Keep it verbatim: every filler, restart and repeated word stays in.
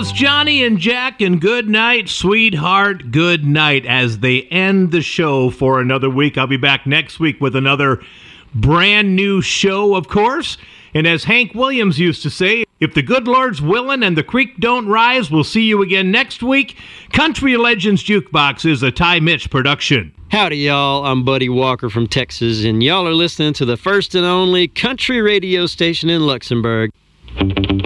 it's Johnny and Jack, and good night, sweetheart, good night, as they end the show for another week. I'll be back next week with another brand new show, of course. And as Hank Williams used to say, if the good Lord's willin' and the creek don't rise, we'll see you again next week. Country Legends Jukebox is a Ty Mitch production. Howdy, y'all. I'm Buddy Walker from Texas, and y'all are listening to the first and only country radio station in Luxembourg.